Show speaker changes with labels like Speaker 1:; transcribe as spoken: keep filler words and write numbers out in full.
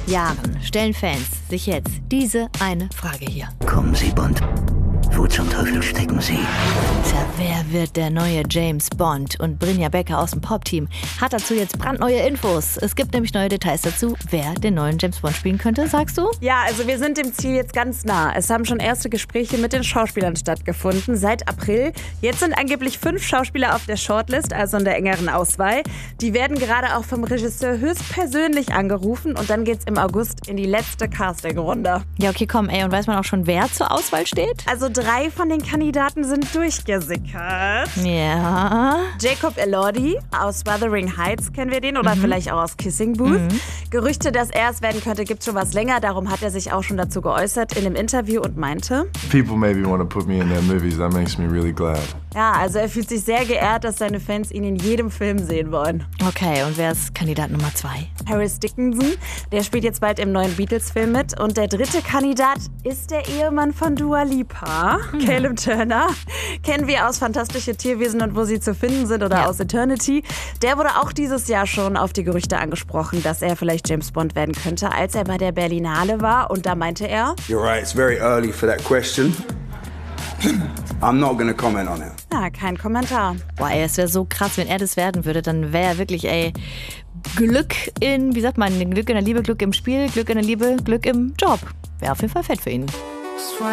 Speaker 1: Jahren stellen Fans sich jetzt diese eine Frage hier.
Speaker 2: Kommen Sie, Bond. Wo zum Teufel stecken Sie?
Speaker 1: Tja, wer wird der neue James Bond? Und Brynja Becker aus dem Pop-Team hat dazu jetzt brandneue Infos. Es gibt nämlich neue Details dazu, wer den neuen James Bond spielen könnte, sagst du?
Speaker 3: Ja, also wir sind dem Ziel jetzt ganz nah. Es haben schon erste Gespräche mit den Schauspielern stattgefunden seit April. Jetzt sind angeblich fünf Schauspieler auf der Shortlist, also in der engeren Auswahl. Die werden gerade auch vom Regisseur höchstpersönlich angerufen und dann geht's im August in die letzte Casting-Runde.
Speaker 1: Ja, okay, komm, ey, und weiß man auch schon, wer zur Auswahl steht?
Speaker 3: Also drei von den Kandidaten sind durchgesickert.
Speaker 1: Ja.
Speaker 3: Jacob Elordi aus Wuthering Heights kennen wir den oder
Speaker 1: Mhm.
Speaker 3: vielleicht auch aus Kissing Booth.
Speaker 1: Mhm.
Speaker 3: Gerüchte, dass er es werden könnte, gibt schon was länger. Darum hat er sich auch schon dazu geäußert in einem Interview und meinte:
Speaker 4: People maybe want to put me in their movies. That makes me really glad.
Speaker 3: Ja, also er fühlt sich sehr geehrt, dass seine Fans ihn in jedem Film sehen wollen.
Speaker 1: Okay, und wer ist Kandidat Nummer zwei?
Speaker 3: Harris Dickinson, der spielt jetzt bald im neuen Beatles-Film mit. Und der dritte Kandidat ist der Ehemann von Dua Lipa, hm. Caleb Turner. Kennen wir aus Fantastische Tierwesen und wo sie zu finden sind oder
Speaker 1: ja.
Speaker 3: aus Eternity. Der wurde auch dieses Jahr schon auf die Gerüchte angesprochen, dass er vielleicht James Bond werden könnte, als er bei der Berlinale war. Und da meinte er:
Speaker 5: You're right, it's very early for that question. I'm not gonna comment on it.
Speaker 3: Ja, kein Kommentar.
Speaker 1: Boah, ey, es wäre so krass, wenn er das werden würde, dann wäre er wirklich, ey, Glück in, wie sagt man, Glück in der Liebe, Glück im Spiel, Glück in der Liebe, Glück im Job. Wäre auf jeden Fall fett für ihn.